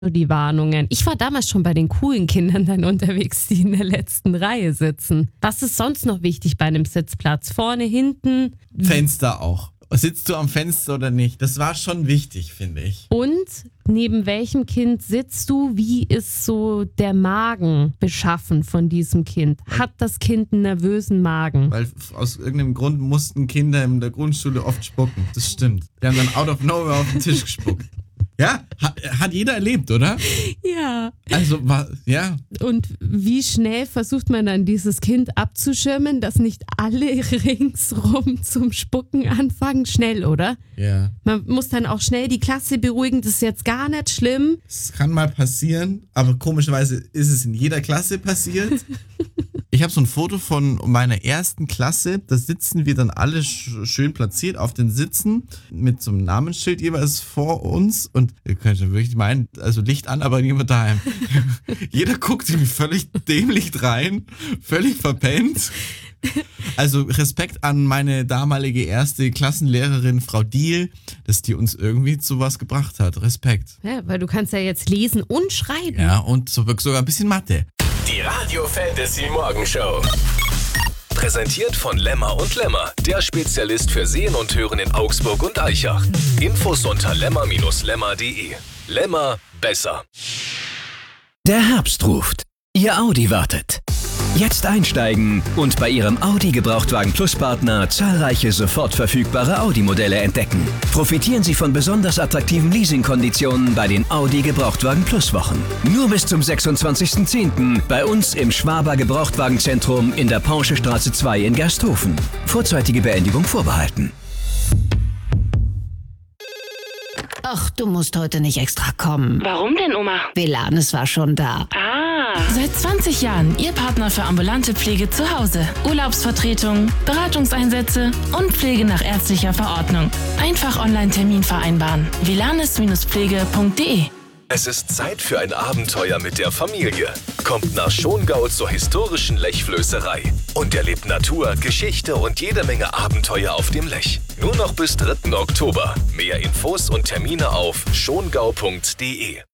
die Warnungen. Ich war damals schon bei den coolen Kindern dann unterwegs, die in der letzten Reihe sitzen. Was ist sonst noch wichtig bei einem Sitzplatz? Vorne, hinten? Fenster auch. Sitzt du am Fenster oder nicht? Das war schon wichtig, finde ich. Und neben welchem Kind sitzt du? Wie ist so der Magen beschaffen von diesem Kind? Hat das Kind einen nervösen Magen? Weil aus irgendeinem Grund mussten Kinder in der Grundschule oft spucken. Das stimmt. Die haben dann out of nowhere auf den Tisch gespuckt. Ja, hat jeder erlebt, oder? Ja. Also, ja. Und wie schnell versucht man dann dieses Kind abzuschirmen, dass nicht alle ringsrum zum Spucken anfangen? Schnell, oder? Ja. Man muss dann auch schnell die Klasse beruhigen, das ist jetzt gar nicht schlimm. Es kann mal passieren, aber komischerweise ist es in jeder Klasse passiert. Ich habe so ein Foto von meiner ersten Klasse, da sitzen wir dann alle schön platziert auf den Sitzen mit so einem Namensschild jeweils vor uns und ihr könnt ja wirklich meinen, also Licht an, aber niemand daheim. Jeder guckt irgendwie völlig dämlich rein, völlig verpennt. Also Respekt an meine damalige erste Klassenlehrerin, Frau Diehl, dass die uns irgendwie zu was gebracht hat. Respekt. Ja, weil du kannst ja jetzt lesen und schreiben. Ja, und sogar ein bisschen Mathe. Die Radio Fantasy Morgenshow. Präsentiert von Lemmer und Lemmer, der Spezialist für Sehen und Hören in Augsburg und Aichach. Infos unter lemmer-lemmer.de. Lemmer, besser. Der Herbst ruft. Ihr Audi wartet. Jetzt einsteigen und bei Ihrem Audi Gebrauchtwagen Plus Partner zahlreiche sofort verfügbare Audi-Modelle entdecken. Profitieren Sie von besonders attraktiven Leasingkonditionen bei den Audi Gebrauchtwagen Plus Wochen. Nur bis zum 26.10. bei uns im Schwaber Gebrauchtwagenzentrum in der Porschestraße 2 in Gersthofen. Vorzeitige Beendigung vorbehalten. Ach, du musst heute nicht extra kommen. Warum denn, Oma? Velanes war schon da. Seit 20 Jahren Ihr Partner für ambulante Pflege zu Hause. Urlaubsvertretung, Beratungseinsätze und Pflege nach ärztlicher Verordnung. Einfach Online-Termin vereinbaren. velanes-pflege.de. Es ist Zeit für ein Abenteuer mit der Familie. Kommt nach Schongau zur historischen Lechflößerei und erlebt Natur, Geschichte und jede Menge Abenteuer auf dem Lech. Nur noch bis 3. Oktober. Mehr Infos und Termine auf schongau.de.